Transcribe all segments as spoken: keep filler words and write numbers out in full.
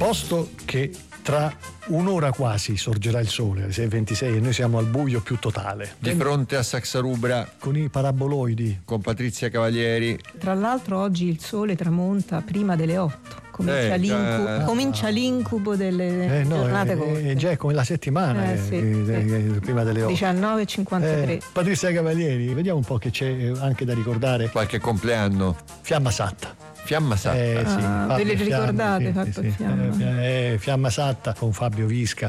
Posto che tra un'ora quasi sorgerà il sole alle sei e ventisei e noi siamo al buio più totale. Di fronte a Saxarubra con i paraboloidi. Con Patrizia Cavalieri. Tra l'altro oggi il sole tramonta prima delle otto. Comincia, eh, l'incubo, già, comincia l'incubo delle eh, no, giornate corte. È già come la settimana, eh, eh, sì, eh, sì. Eh, prima delle otto. diciannove e cinquantatré. Eh, Patrizia Cavalieri, vediamo un po' che c'è anche da ricordare. Qualche compleanno. Fiamma Satta. Fiamma Satta. Eh, sì, ah, ve le ricordate? Fiamma, sì, sì, Fiamma. Eh, Fiamma Satta con Fabio Visca.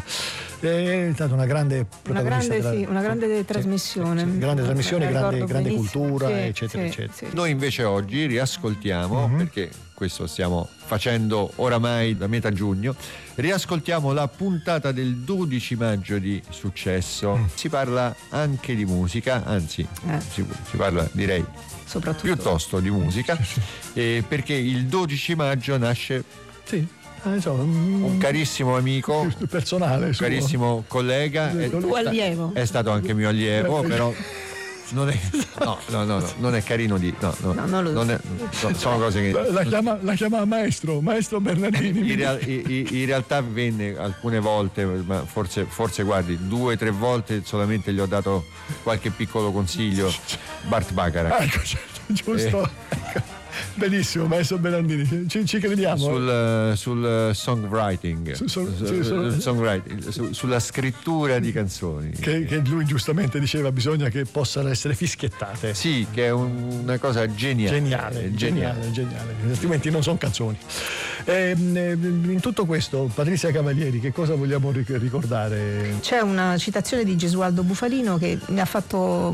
È stata una grande una grande, tra... sì, una grande sì, trasmissione. Sì, sì, grande trasmissione, grande, grande cultura, sì, eccetera, sì, eccetera. Sì. Noi invece oggi riascoltiamo, mm-hmm. perché questo stiamo facendo oramai da metà giugno, riascoltiamo la puntata del dodici maggio di Successo. Mm. Si parla anche di musica, anzi eh. si, si parla, direi, soprattutto piuttosto di musica, eh, perché il dodici maggio nasce sì, eh, so, un, un carissimo amico personale, un suo. carissimo collega, è, tuo allievo. È stato anche mio allievo, però non è, no, no, no, no, non è carino di no, no, no, non lo non è, no, sono cose che la, la chiama la chiama maestro maestro Bernardini. In, real, in, in realtà venne alcune volte, ma forse forse guardi due o tre volte solamente gli ho dato qualche piccolo consiglio. Bart Bacharach, ecco, giusto, eh. Benissimo, maestro Bernardini, ci, ci crediamo. Sul, sul songwriting, su, su, su, sì, su, songwriting su, sulla scrittura di canzoni. Che, che lui giustamente diceva bisogna che possano essere fischiettate. Sì, che è un, una cosa geniale. Geniale, geniale, geniale, altrimenti non sono canzoni. E, in tutto questo, Patrizia Cavalieri, che cosa vogliamo ricordare? C'è una citazione di Gesualdo Bufalino che mi ha fatto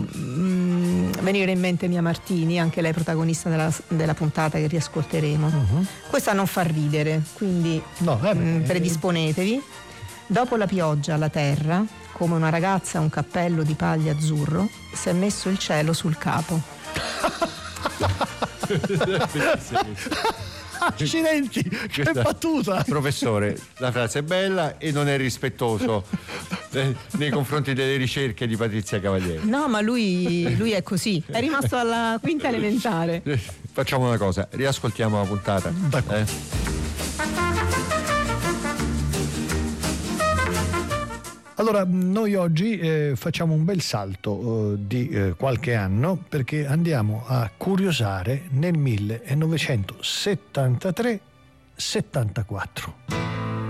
mh, venire in mente Mia Martini, anche lei protagonista della, della puntata che riascolteremo. Uh-huh. Questa non fa ridere, quindi no, mh, predisponetevi. Dopo la pioggia la terra, come una ragazza a un cappello di paglia azzurro, si è messo il cielo sul capo. Accidenti, che battuta! Professore, la frase è bella e non è rispettoso eh, nei confronti delle ricerche di Patrizia Cavalieri. No, ma lui, lui è così, è rimasto alla quinta elementare. Facciamo una cosa, riascoltiamo la puntata. Eh? Allora, noi oggi eh, facciamo un bel salto eh, di eh, qualche anno, perché andiamo a curiosare nel millenovecentosettantatré settantaquattro.